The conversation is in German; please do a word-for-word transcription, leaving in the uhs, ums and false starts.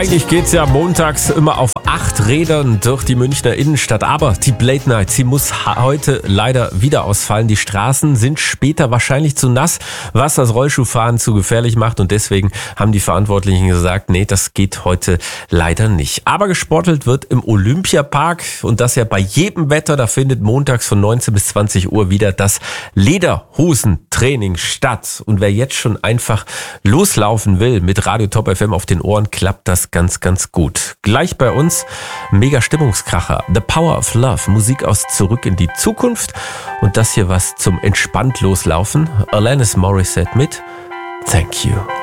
Eigentlich geht's ja montags immer auf acht Rädern durch die Münchner Innenstadt. Aber die Blade Night, sie muss heute leider wieder ausfallen. Die Straßen sind später wahrscheinlich zu nass, was das Rollschuhfahren zu gefährlich macht. Und deswegen haben die Verantwortlichen gesagt, nee, das geht heute leider nicht. Aber gesportelt wird im Olympiapark und das ja bei jedem Wetter. Da findet montags von neunzehn bis zwanzig Uhr wieder das Lederhosentraining statt. Und wer jetzt schon einfach loslaufen will mit Radio Top F M auf den Ohren, klappt das ganz, ganz gut. Gleich bei uns mega Stimmungskracher. The Power of Love. Musik aus Zurück in die Zukunft. Und das hier was zum entspannt loslaufen. Alanis Morissette mit Thank You.